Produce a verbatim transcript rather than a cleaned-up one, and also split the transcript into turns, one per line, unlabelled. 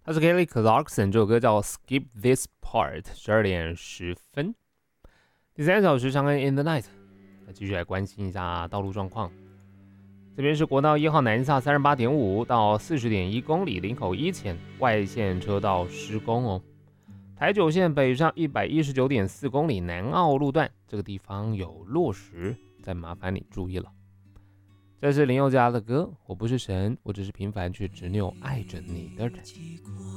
他是 Kelly Clarkson， 这首歌叫 Skip This Part， 十二点十分。第三小时长安 In the Night， 那继续来关心一下道路状况。这边是国道一号南下 三十八点五 到 四十点一 公里，林口一前外线车道施工哦。台九线北上 一百一十九点四 公里，南澳路段这个地方有落石，再麻烦你注意了。这是林宥嘉的歌，我不是神，我只是平凡却执拗爱着你的人。